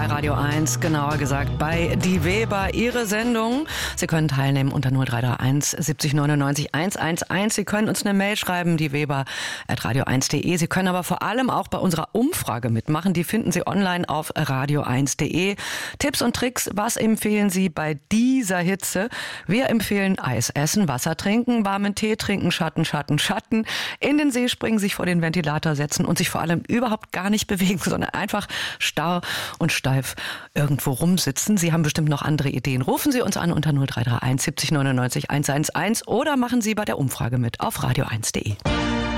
bei Radio 1, genauer gesagt bei Die Weber, Ihre Sendung. Sie können teilnehmen unter 0331 70 99 111. Sie können uns eine Mail schreiben, dieweber@radio1.de. Sie können aber vor allem auch bei unserer Umfrage mitmachen. Die finden Sie online auf radio1.de. Tipps und Tricks, was empfehlen Sie bei dieser Hitze? Wir empfehlen Eis essen, Wasser trinken, warmen Tee trinken, Schatten, in den See springen, sich vor den Ventilator setzen und sich vor allem überhaupt gar nicht bewegen, sondern einfach starr und steif irgendwo rumsitzen. Sie haben bestimmt noch andere Ideen. Rufen Sie uns an unter 0331 70 99 111 oder machen Sie bei der Umfrage mit auf radio1.de.